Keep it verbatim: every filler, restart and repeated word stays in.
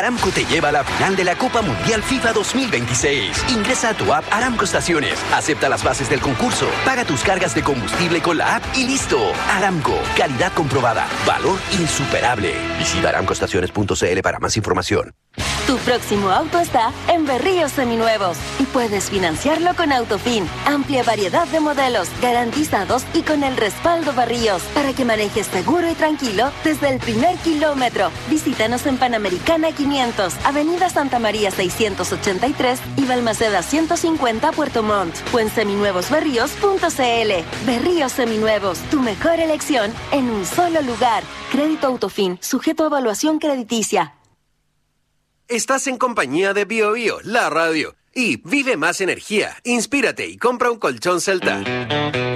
Aramco te lleva a la final de la Copa Mundial FIFA dos mil veintiséis. Ingresa a tu app Aramco Estaciones, acepta las bases del concurso, paga tus cargas de combustible con la app y listo. Aramco, calidad comprobada, valor insuperable. Visita aramco estaciones punto c l para más información. Tu próximo auto está en Berríos Seminuevos y puedes financiarlo con Autofin. Amplia variedad de modelos, garantizados y con el respaldo Berríos para que manejes seguro y tranquilo desde el primer kilómetro. Visítanos en Panamericana quinientos, Avenida Santa María seiscientos ochenta y tres y Balmaceda ciento cincuenta Puerto Montt o en seminuevos berríos punto c l. Berríos Seminuevos, tu mejor elección en un solo lugar. Crédito Autofin, sujeto a evaluación crediticia. Estás en compañía de Bio Bio, la radio. Y vive más energía, inspírate y compra un colchón Celta.